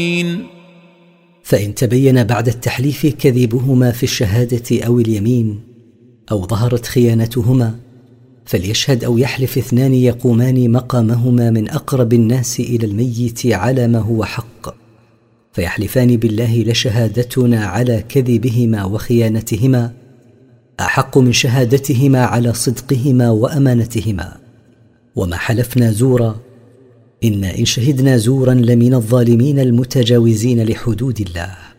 فإن تبين بعد التحليف كذبهما في الشهادة أو اليمين، أو ظهرت خيانتهما، فليشهد أو يحلف اثنان يقومان مقامهما من أقرب الناس إلى الميت على ما هو حق، فيحلفان بالله لشهادتنا على كذبهما وخيانتهما أحق من شهادتهما على صدقهما وأمانتهما، وما حلفنا زورا، إن شهدنا زورا لمن الظالمين المتجاوزين لحدود الله.